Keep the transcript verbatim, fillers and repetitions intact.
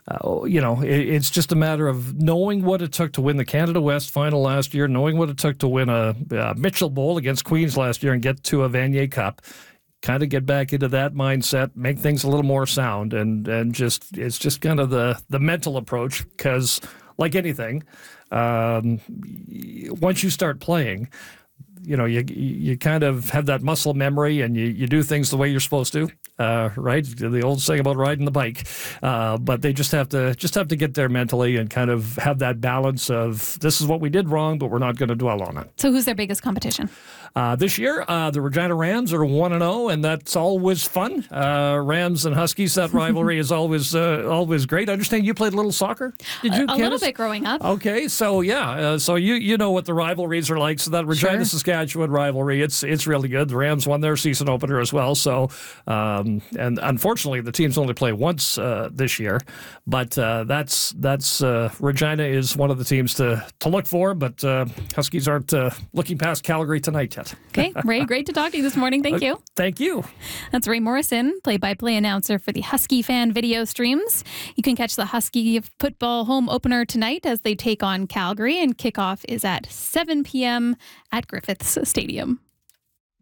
uh, you know, it, it's just a matter of knowing what it took to win the Canada West final last year, knowing what it took to win a, a Mitchell Bowl against Queens last year and get to a Vanier Cup. Kind of get back into that mindset, make things a little more sound, and and just it's just kind of the the mental approach, because like anything, um, once you start playing, you know, you you kind of have that muscle memory, and you, you do things the way you're supposed to, uh, right? The old saying about riding the bike, uh, but they just have to just have to get there mentally and kind of have that balance of, this is what we did wrong, but we're not going to dwell on it. So who's their biggest competition? Uh, this year, uh, the Regina Rams are one and oh, and that's always fun. Uh, Rams and Huskies, that rivalry is always uh, always great. I understand you played a little soccer. Did you? A, a little bit growing up. Okay, so yeah, uh, so you you know what the rivalries are like. So that Regina Sure. Saskatchewan rivalry, it's it's really good. The Rams won their season opener as well. So, um, and unfortunately, the teams only play once uh, this year, but uh, that's that's uh, Regina is one of the teams to to look for. But uh, Huskies aren't uh, looking past Calgary tonight yet. Okay, Ray, great to talk to you this morning. Thank you. Thank you. That's Ray Morrison, play-by-play announcer for the Husky fan video streams. You can catch the Husky football home opener tonight as they take on Calgary, and kickoff is at seven p.m. at Griffiths Stadium.